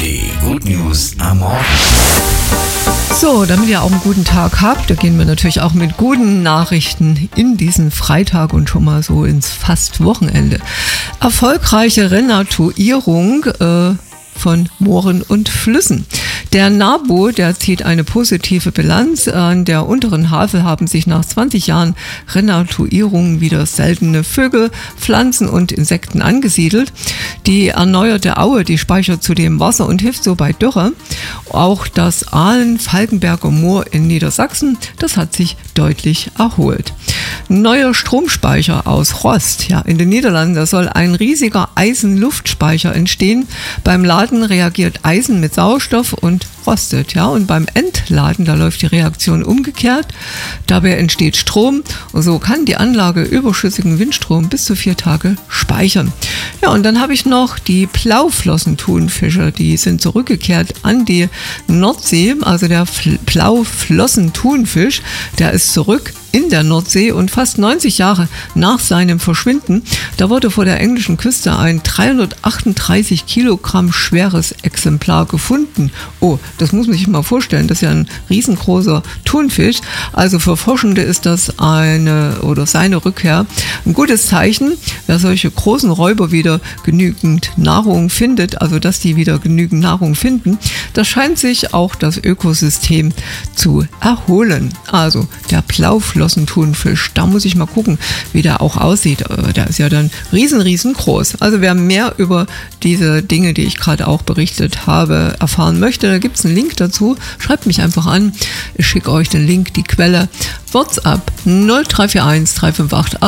Die Good News am Morgen. So, damit ihr auch einen guten Tag habt, da gehen wir natürlich auch mit guten Nachrichten in diesen Freitag und schon mal so ins fast Wochenende. Erfolgreiche Renatuierung von Mooren und Flüssen. Der NABU, der zieht eine positive Bilanz. An der unteren Havel haben sich nach 20 Jahren Renatuierung wieder seltene Vögel, Pflanzen und Insekten angesiedelt. Die erneuerte Aue, die speichert zudem Wasser und hilft so bei Dürre. Auch das Ahlen-Falkenberger Moor in Niedersachsen, das hat sich deutlich erholt. Neuer Stromspeicher aus Rost. Ja, in den Niederlanden, da soll ein riesiger Eisenluftspeicher entstehen. Beim Laden reagiert Eisen mit Sauerstoff und rostet. Ja, und beim Entladen, da läuft die Reaktion umgekehrt. Dabei entsteht Strom und so kann die Anlage überschüssigen Windstrom bis zu 4 Tage speichern. Ja, und dann habe ich noch die Blauflossenthunfische. Die sind zurückgekehrt an die Nordsee. Also der Blauflossenthunfisch, der ist zurück in der Nordsee und fast 90 Jahre nach seinem Verschwinden, da wurde vor der englischen Küste ein 338 Kilogramm schweres Exemplar gefunden. Oh, das muss man sich mal vorstellen, das ist ja ein riesengroßer Thunfisch. Also für Forschende ist das seine Rückkehr ein gutes Zeichen, wer solche großen Räuber wieder genügend Nahrung findet, also dass die wieder genügend Nahrung finden, da scheint sich auch das Ökosystem zu erholen. Also der Blauflossenthunfisch, da muss ich mal gucken, wie der auch aussieht. Der ist ja dann riesengroß. Also wer mehr über diese Dinge, die ich gerade auch berichtet habe, erfahren möchte, da gibt es einen Link dazu. Schreibt mich einfach an. Ich schicke euch den Link, die Quelle. WhatsApp 0341 358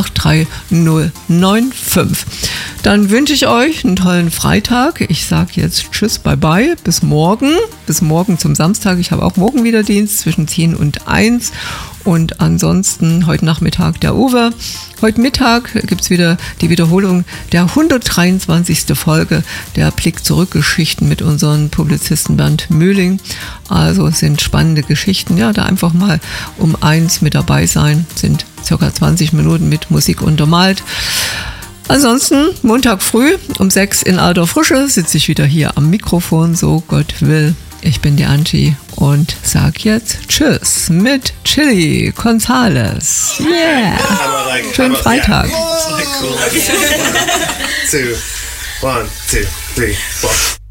83095. Dann wünsche ich euch einen tollen Freitag. Ich sage jetzt Tschüss, bye bye, bis morgen. Bis morgen zum Samstag. Ich habe auch morgen wieder Dienst zwischen 10 und 1. Und ansonsten heute Nachmittag der Uwe. Heute Mittag gibt es wieder die Wiederholung der 123. Folge der Blick zurück Geschichten mit unserem Publizisten Bernd Mühling. Also es sind spannende Geschichten. Ja, da einfach mal um 1 mit dabei sein. Sind circa 20 Minuten mit Musik untermalt. Ansonsten Montag früh um 6 in alter Frische sitze ich wieder hier am Mikrofon, so Gott will. Ich bin die Angie und sag jetzt Tschüss mit Chili Gonzales. Yeah! Schönen Freitag. Cool. 2, 1, 2, 3, 4.